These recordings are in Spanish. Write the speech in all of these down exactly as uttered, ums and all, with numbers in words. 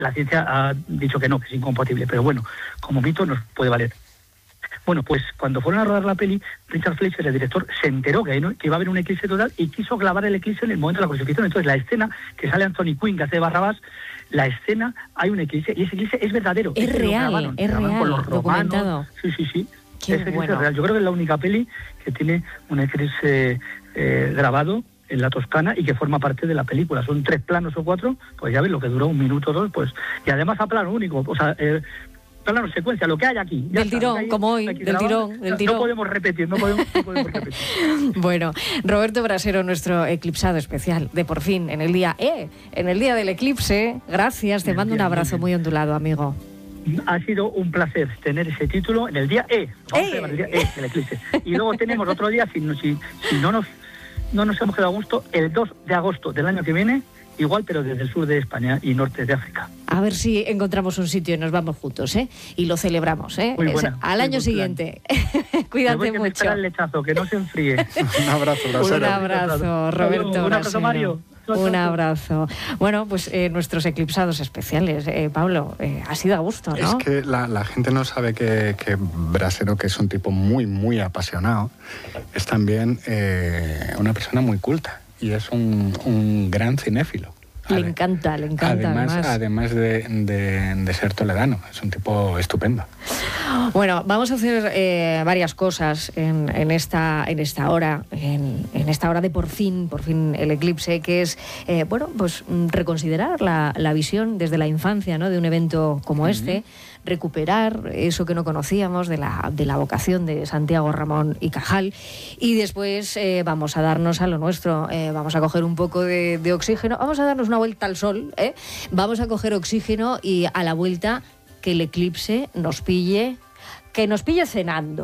la ciencia ha dicho que no, que es incompatible, pero bueno, como mito nos puede valer. Bueno, pues cuando fueron a rodar la peli, Richard Fleischer, el director, se enteró que, que iba a haber un eclipse total y quiso clavar el eclipse en el momento de la crucifixión. Entonces la escena que sale Anthony Quinn, que hace de Barrabás, la escena, hay un eclipse, y ese eclipse es verdadero. Es real, grabaron, es grabaron real, con los romanos. documentado. Sí, sí, sí. Qué ese eclipse bueno. es real. Yo creo que es la única peli que tiene un eclipse eh, grabado en la Toscana y que forma parte de la película. Son tres planos o cuatro, pues ya ves lo que duró un minuto o dos, pues, y además a plano único, o sea, eh, plano secuencia, lo que hay aquí. Del está, tirón, como hoy, del grabado, tirón, del tirón. No podemos repetir, no podemos, no podemos repetir. Bueno, Roberto Brasero, nuestro eclipsado especial, de por fin, en el día E, en el día del eclipse, gracias, te mando un abrazo muy ondulado, amigo. Ha sido un placer tener ese título en el día E, vamos a llamar el día E del eclipse. Y luego tenemos otro día, si, si, si no nos no nos hemos quedado a gusto, el dos de agosto del año que viene, igual, pero desde el sur de España y norte de África. A ver si encontramos un sitio y nos vamos juntos, ¿eh? Y lo celebramos, ¿eh? Muy buena, al muy año siguiente. Cuídate voy, que mucho. Me espera el lechazo, que no se enfríe. Un abrazo, Brasero. Un abrazo, Roberto Un abrazo, Brasero. Mario. Un abrazo. Bueno, pues eh, nuestros eclipsados especiales, eh, Pablo, eh, ha sido a gusto, ¿no? Es que la, la gente no sabe que, que Brasero, que es un tipo muy, muy apasionado, es también eh, una persona muy culta y es un, un gran cinéfilo. Le encanta, le encanta. Además, además. además de, de, de ser toledano, es un tipo estupendo. Bueno, vamos a hacer eh, varias cosas en, en, esta, en esta hora, en, en esta hora de por fin, por fin el eclipse, que es, eh, bueno, pues reconsiderar la, la visión desde la infancia, ¿no?, de un evento como este, uh-huh. Recuperar eso que no conocíamos de la, de la vocación de Santiago Ramón y Cajal, y después eh, vamos a darnos a lo nuestro, eh, vamos a coger un poco de, de oxígeno, vamos a darnos una vuelta al sol, ¿eh? Vamos a coger oxígeno y a la vuelta que el eclipse nos pille, que nos pille cenando.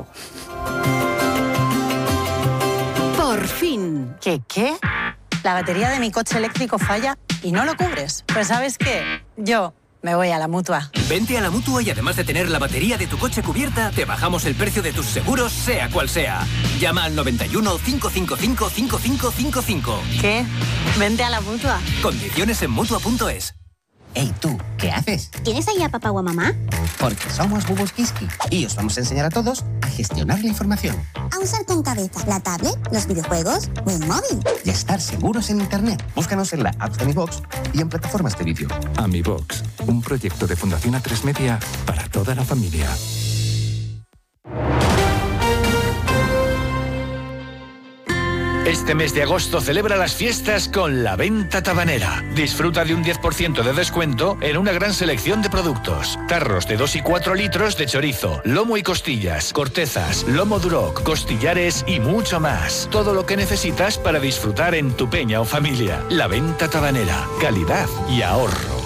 Por fin. ¿Qué qué? La batería de mi coche eléctrico falla y no lo cubres. Pues ¿sabes qué? Yo me voy a la Mutua. Vente a la Mutua y además de tener la batería de tu coche cubierta, te bajamos el precio de tus seguros, sea cual sea. Llama al noventa y uno, cinco cinco cinco, cinco cinco cinco cinco. ¿Qué? Vente a la Mutua. Condiciones en Mutua punto es. Hey, tú, ¿qué haces? ¿Tienes ahí a papá o a mamá? Porque somos Bubos Kiski y os vamos a enseñar a todos a gestionar la información. A usar con cabeza la tablet, los videojuegos o el móvil. Y a estar seguros en Internet. Búscanos en la app de AmiBox y en plataformas de vídeo. AmiBox, un proyecto de Fundación A tres Media para toda la familia. Este mes de agosto celebra las fiestas con la venta tabanera. Disfruta de un diez por ciento de descuento en una gran selección de productos. Tarros de dos y cuatro litros de chorizo, lomo y costillas, cortezas, lomo duroc, costillares y mucho más. Todo lo que necesitas para disfrutar en tu peña o familia. La venta tabanera. Calidad y ahorro.